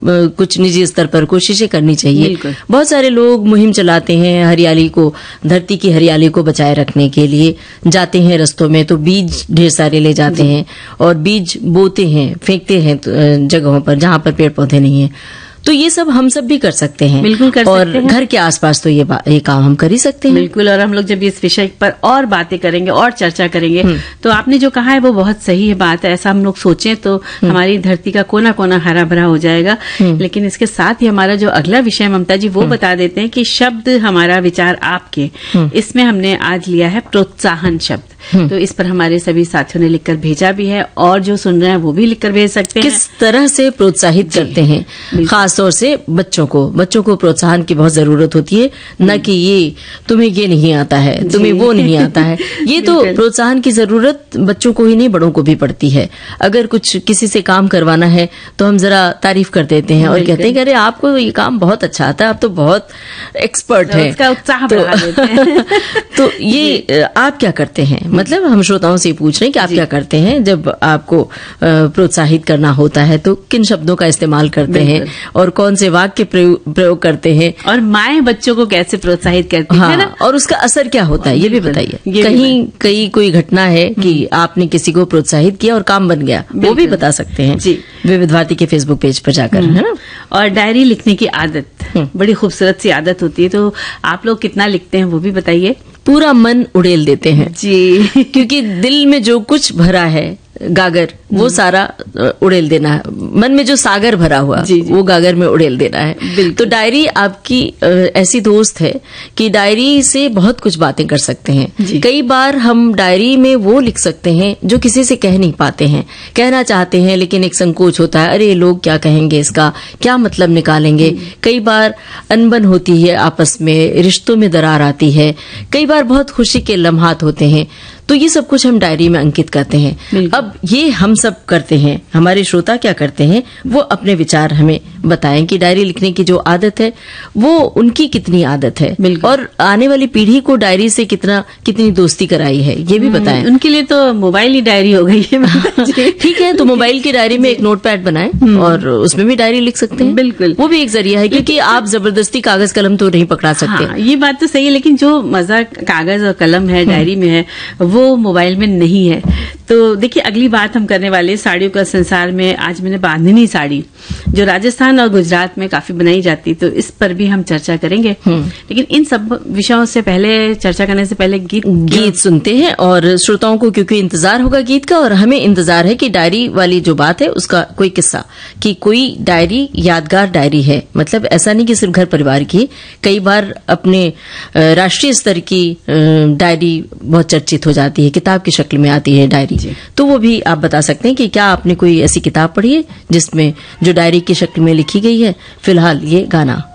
कुछ निजी स्तर पर कोशिशें करनी चाहिए। बहुत सारे लोग मुहिम चलाते हैं हरियाली को, धरती की हरियाली को बचाए रखने के लिए, जाते हैं रस्तों में तो बीज ढेर सारे ले जाते हैं और बीज बोते हैं, फेंकते हैं जगहों पर जहां पर पेड़ पौधे नहीं है। तो ये सब हम सब भी कर सकते हैं, बिल्कुल कर और सकते हैं। घर के आसपास तो ये काम हम कर ही सकते हैं। बिल्कुल। और हम लोग जब इस विषय पर और बातें करेंगे और चर्चा करेंगे तो आपने जो कहा है वो बहुत सही है बात है। ऐसा हम लोग सोचें तो हमारी धरती का कोना कोना हरा भरा हो जाएगा। लेकिन इसके साथ ही हमारा जो अगला विषय ममता जी वो बता देते हैं कि शब्द हमारा विचार आपके, इसमें हमने आज लिया है प्रोत्साहन शब्द। तो इस पर हमारे सभी साथियों ने लिखकर भेजा भी है, और जो सुन रहे हैं वो भी लिखकर भेज सकते हैं। किस तरह से प्रोत्साहित करते हैं, खास तौर से बच्चों को प्रोत्साहन की बहुत जरूरत होती है, न कि ये तुम्हें ये नहीं आता है, तुम्हें वो नहीं आता है। ये तो प्रोत्साहन की जरूरत बच्चों को ही नहीं बड़ों को भी पड़ती है। अगर कुछ किसी से काम करवाना है तो हम जरा तारीफ कर देते हैं और कहते हैं कि अरे आपको ये काम बहुत अच्छा आता है, आप तो बहुत एक्सपर्ट है, उसका उत्साह बढ़ा देते हैं। तो ये आप क्या करते हैं? मतलब हम श्रोताओं से पूछ रहे हैं कि आप क्या करते हैं जब आपको प्रोत्साहित करना होता है, तो किन शब्दों का इस्तेमाल करते हैं और कौन से वाक्य प्रयोग करते हैं, और माएं बच्चों को कैसे प्रोत्साहित करती है ना, और उसका असर क्या होता है ये भी बताइए। कहीं कोई घटना है कि आपने किसी को प्रोत्साहित किया और काम बन गया, वो भी बता सकते हैं जी विविध भारती के फेसबुक पेज पर जाकर, है ना। और डायरी लिखने की आदत बड़ी खूबसूरत सी आदत होती है, तो आप लोग कितना लिखते हैं वो भी बताइए। पूरा मन उड़ेल देते हैं जी क्योंकि दिल में जो कुछ भरा है गागर, वो सारा उड़ेल देना है। मन में जो सागर भरा हुआ वो गागर में उड़ेल देना है। तो डायरी आपकी ऐसी दोस्त है कि डायरी से बहुत कुछ बातें कर सकते हैं। कई बार हम डायरी में वो लिख सकते हैं जो किसी से कह नहीं पाते हैं, कहना चाहते हैं लेकिन एक संकोच होता है, अरे लोग क्या कहेंगे, इसका क्या मतलब निकालेंगे। कई बार अनबन होती है आपस में, रिश्तों में दरार आती है, कई बार बहुत खुशी के लम्हात होते हैं, तो ये सब कुछ हम डायरी में अंकित करते हैं। अब ये हम सब करते हैं, हमारे श्रोता क्या करते हैं, वो अपने विचार हमें बताएं कि डायरी लिखने की जो आदत है वो उनकी कितनी आदत है, और आने वाली पीढ़ी को डायरी से कितनी दोस्ती कराई है ये भी बताएं। उनके लिए तो मोबाइल ही डायरी हो गई है। ठीक है, तो मोबाइल की डायरी में एक नोटपैड बनाएं और उसमें भी डायरी लिख सकते हैं। बिल्कुल, वो भी एक जरिया है, क्योंकि आप जबरदस्ती कागज कलम तो नहीं पकड़ा सकते। हाँ, ये बात तो सही है, लेकिन जो मजा कागज और कलम है डायरी में है वो मोबाइल में नहीं है। तो देखिए अगली बात हम करने वाले साड़ियों का संसार में। आज मैंने बांधनी साड़ी जो राजस्थान और गुजरात में काफी बनाई जाती, तो इस पर भी हम चर्चा करेंगे। लेकिन इन सब विषयों से पहले, चर्चा करने से पहले गीत सुनते हैं। और श्रोताओं को क्योंकि इंतजार होगा गीत का, और हमें इंतजार है कि डायरी वाली जो बात है उसका कोई किस्सा, कि कोई डायरी यादगार डायरी है। मतलब ऐसा नहीं कि सिर्फ घर परिवार की, कई बार अपने राष्ट्रीय स्तर की डायरी बहुत चर्चित हो जाती है, किताब की शक्ल में आती है डायरी। तो वो भी आप बता सकते हैं कि क्या आपने कोई ऐसी किताब पढ़ी है जिसमें जो डायरी की शक्ल में लिखी गई है। फिलहाल ये गाना